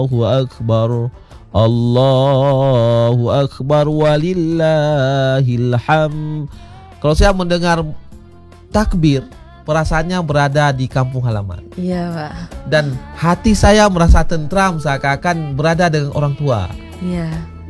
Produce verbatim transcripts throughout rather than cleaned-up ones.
Allahu Akbar, Allahu Akbar walillahil hamd. Kalau saya mendengar takbir, perasaannya berada di kampung halaman. Iya, Pak. Dan hati saya merasa tentram seakan-akan berada dengan orang tua. Iya.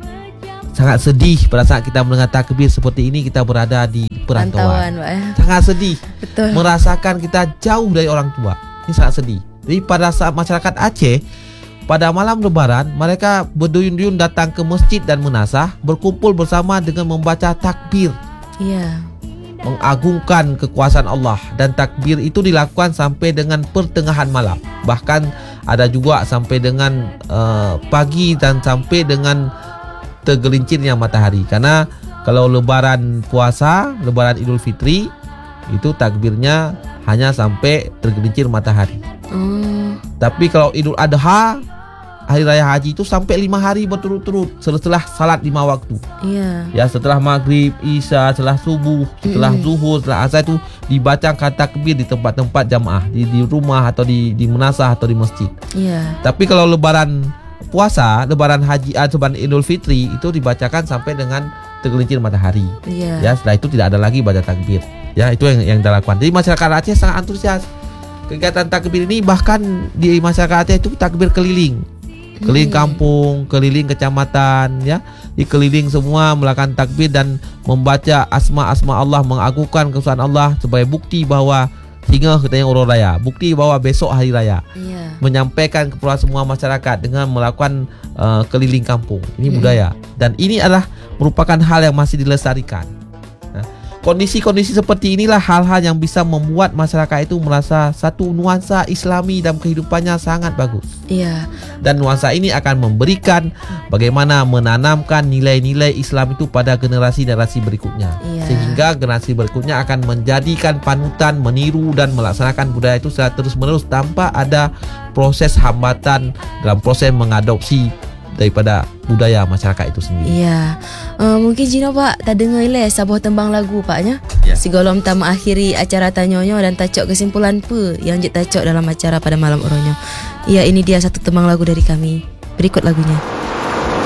Sangat sedih pada saat kita mendengar takbir seperti ini, kita berada di perantauan. Pak, ya. Sangat sedih. Betul. Merasakan kita jauh dari orang tua. Ini sangat sedih. Jadi pada saat masyarakat Aceh, pada malam lebaran, mereka berduyun-duyun datang ke masjid dan menasah, berkumpul bersama dengan membaca takbir. Iya. Mengagungkan kekuasaan Allah, dan takbir itu dilakukan sampai dengan pertengahan malam. Bahkan ada juga sampai dengan uh, pagi dan sampai dengan tergelincirnya matahari. Karena kalau lebaran puasa, lebaran Idul Fitri, itu takbirnya hanya sampai tergelincir matahari. Hmm. Tapi kalau Idul Adha, hari raya haji, itu sampai lima hari berturut-turut setelah salat lima waktu. Iya. Ya, setelah maghrib, isya, setelah subuh, setelah mm. zuhur, setelah asar itu dibacakan takbir di tempat-tempat jamaah, di, di rumah atau di, di menasah atau di masjid. Iya. Tapi kalau lebaran puasa, lebaran haji atau lebaran Idul Fitri, itu dibacakan sampai dengan tergelincir matahari. Iya. Ya, setelah itu tidak ada lagi baca takbir. Ya, itu yang yang dilakukan. Jadi masyarakat Aceh sangat antusias. Kegiatan takbir ini bahkan di masyarakat Aceh itu takbir keliling. Keliling kampung, keliling kecamatan, ya, dikeliling semua melakukan takbir dan membaca asma-asma Allah, mengagungkan kekuasaan Allah sebagai bukti bahwa hingga katanya orang raya, bukti bahwa besok hari raya. Iya. Menyampaikan kepada semua masyarakat dengan melakukan uh, keliling kampung. Ini hmm. budaya, dan ini adalah merupakan hal yang masih dilestarikan. Nah, kondisi-kondisi seperti inilah hal-hal yang bisa membuat masyarakat itu merasa satu nuansa Islami dalam kehidupannya sangat bagus. Iya. Dan nuansa ini akan memberikan bagaimana menanamkan nilai-nilai Islam itu pada generasi-generasi berikutnya. Iya. Sehingga generasi berikutnya akan menjadikan panutan, meniru dan melaksanakan budaya itu secara terus-menerus tanpa ada proses hambatan dalam proses mengadopsi daripada budaya masyarakat itu sendiri. Iya. Uh, mungkin Jino Pak tak dengar le sebuah tembang lagu Paknya. Ya. Si golom tak mengakhiri acara tanyonyo dan tacok kesimpulan pe yang jet tacok dalam acara pada malam oronyo. Iya, ini dia satu tembang lagu dari kami. Berikut lagunya.